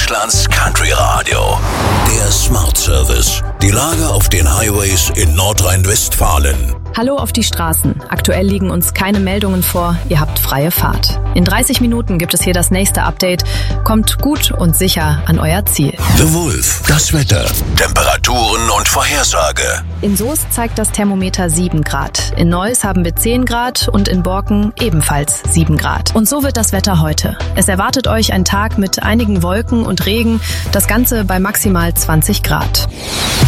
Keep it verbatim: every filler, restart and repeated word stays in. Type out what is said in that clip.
Deutschlands Country Radio. Der Smart Service. Die Lage auf den Highways in Nordrhein-Westfalen. Hallo auf die Straßen. Aktuell liegen uns keine Meldungen vor. Ihr habt freie Fahrt. In dreißig Minuten gibt es hier das nächste Update. Kommt gut und sicher an euer Ziel. The Wolf. Das Wetter. Temperaturen und Vorhersage. In Soest zeigt das Thermometer sieben Grad. In Neuss haben wir zehn Grad und in Borken ebenfalls sieben Grad. Und so wird das Wetter heute. Es erwartet euch ein Tag mit einigen Wolken und Regen. Das Ganze bei maximal zwanzig Grad.